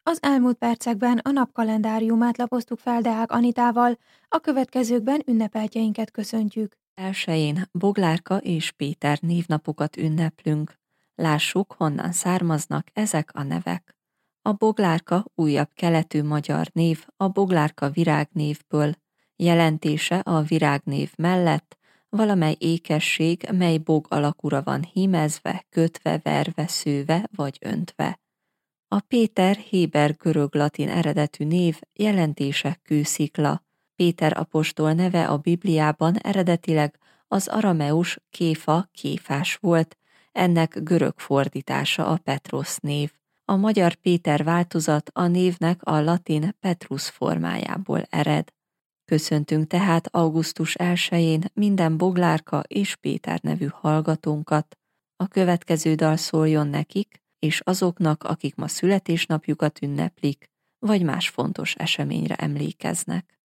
Az elmúlt percekben a napkalendáriumát lapoztuk fel Deák Anitával, a következőkben ünnepeltjeinket köszöntjük. 1-én Boglárka és Péter névnapokat ünneplünk. Lássuk, honnan származnak ezek a nevek. A Boglárka újabb keletű magyar név a Boglárka virágnévből. Jelentése a virágnév mellett valamely ékesség, mely bog alakúra van hímezve, kötve, verve, szőve vagy öntve. A Péter héber-görög-latin eredetű név, jelentése kőszikla. Péter apostol neve a Bibliában eredetileg az arameus Kéfa, Kéfás volt, ennek görög fordítása a Petrosz név. A magyar Péter változat a névnek a latin Petrus formájából ered. Köszöntünk tehát augusztus 1-én minden Boglárka és Péter nevű hallgatónkat. A következő dal szóljon nekik, és azoknak, akik ma születésnapjukat ünneplik, vagy más fontos eseményre emlékeznek.